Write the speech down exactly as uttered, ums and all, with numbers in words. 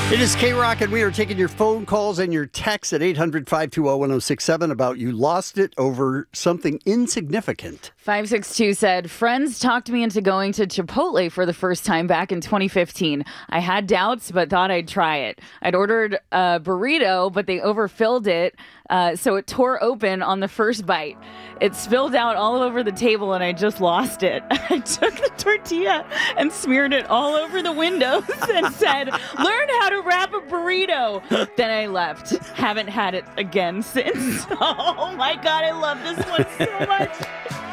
It is K-Rock, and we are taking your phone calls and your texts at eight hundred, five two zero, one zero six seven about you lost it over something insignificant. five six two said, friends talked me into going to Chipotle for the first time back in twenty fifteen. I had doubts, but thought I'd try it. I'd ordered a burrito, but they overfilled it, uh, so it tore open on the first bite. It spilled out all over the table, and I just lost it. I took the tortilla and smeared it all over the windows and said, learn how to wrap a burrito. Then I left. Haven't had it again since. Oh, my God, I love this one so much.